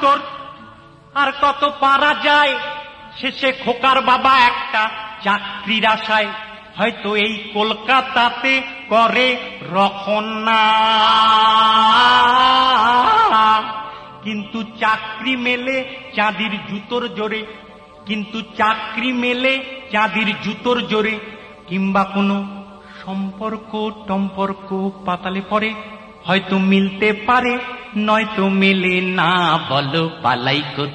ভাস্কর, আর কত পারা যায়। শেষে খোকার বাবা একটা চাকরির আশায় হয়তো এই কলকাতাতে করে রখনা, কিন্তু চাকরি মেলে চাঁদির জুতোর জোরে, কিন্তু চাকরি মেলে চাঁদির জুতোর জোরে, কিংবা কোনো সম্পর্ক টম্পর্ক পাতালে পরে হয়তো মিলতে পারে, নয়তো মেলে না। বলো পালাই